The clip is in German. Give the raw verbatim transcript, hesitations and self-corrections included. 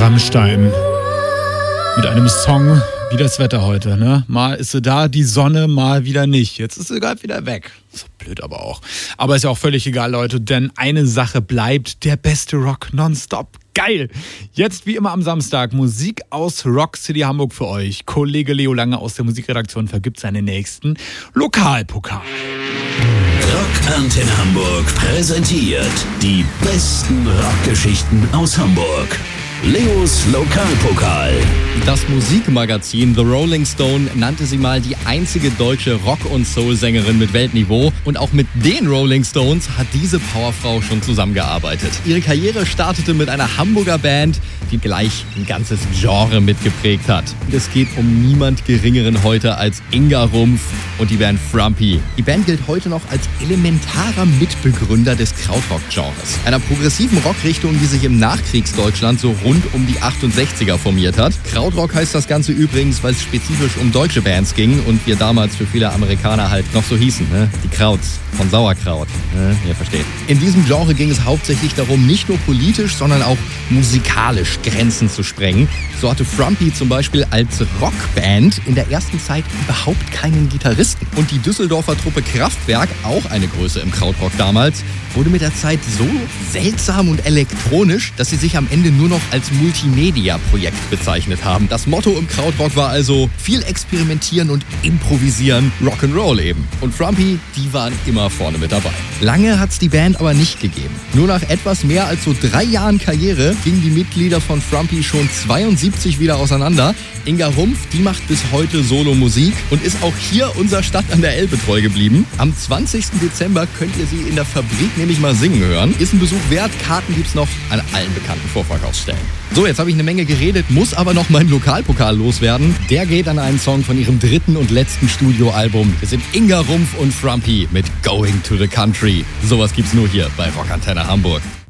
Rammstein mit einem Song wie das Wetter heute, ne? Mal ist sie da, die Sonne, mal wieder nicht. Jetzt ist sie gerade wieder weg. So blöd aber auch. Aber ist ja auch völlig egal, Leute, denn eine Sache bleibt: der beste Rock nonstop. Geil! Jetzt wie immer am Samstag Musik aus Rock City Hamburg für euch. Kollege Leo Lange aus der Musikredaktion vergibt seinen nächsten Lokalpokal. Rockantenne Hamburg präsentiert die besten Rockgeschichten aus Hamburg. Leos Lokalpokal. Das Musikmagazin The Rolling Stone nannte sie mal die einzige deutsche Rock- und Soul-Sängerin mit Weltniveau. Und auch mit den Rolling Stones hat diese Powerfrau schon zusammengearbeitet. Ihre Karriere startete mit einer Hamburger Band, die gleich ein ganzes Genre mitgeprägt hat. Und es geht um niemand Geringeren heute als Inga Rumpf und die Band Frumpy. Die Band gilt heute noch als elementarer Mitbegründer des Krautrock-Genres, einer progressiven Rockrichtung, die sich im Nachkriegsdeutschland so rund um die achtundsechziger formiert hat. Krautrock heißt das Ganze übrigens, weil es spezifisch um deutsche Bands ging und wir damals für viele Amerikaner halt noch so hießen, ne? Die Krauts von Sauerkraut. Ne? Ihr versteht. In diesem Genre ging es hauptsächlich darum, nicht nur politisch, sondern auch musikalisch Grenzen zu sprengen. So hatte Frumpy zum Beispiel als Rockband in der ersten Zeit überhaupt keinen Gitarristen. Und die Düsseldorfer Truppe Kraftwerk, auch eine Größe im Krautrock damals, wurde mit der Zeit so seltsam und elektronisch, dass sie sich am Ende nur noch als Multimedia-Projekt bezeichnet haben. Das Motto im Krautrock war also viel experimentieren und improvisieren, Rock'n'Roll eben. Und Frumpy, die waren immer vorne mit dabei. Lange hat's die Band aber nicht gegeben. Nur nach etwas mehr als so drei Jahren Karriere gingen die Mitglieder von Frumpy schon zweiundsiebzig wieder auseinander. Inga Rumpf, die macht bis heute Solo-Musik und ist auch hier unserer Stadt an der Elbe treu geblieben. Am zwanzigsten Dezember könnt ihr sie in der Fabrik nämlich mal singen hören. Ist ein Besuch wert, Karten gibt's noch an allen bekannten Vorverkaufsstellen. So, jetzt habe ich eine Menge geredet, muss aber noch meinen Lokalpokal loswerden. Der geht an einen Song von ihrem dritten und letzten Studioalbum. Wir sind Inga Rumpf und Frumpy mit Going to the Country. Sowas gibt's nur hier bei Rockantenne Hamburg.